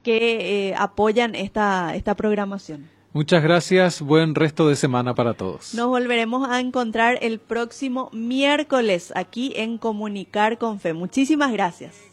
que apoyan esta programación. Muchas gracias, buen resto de semana para todos. Nos volveremos a encontrar el próximo miércoles aquí en Comunicar con Fe. Muchísimas gracias.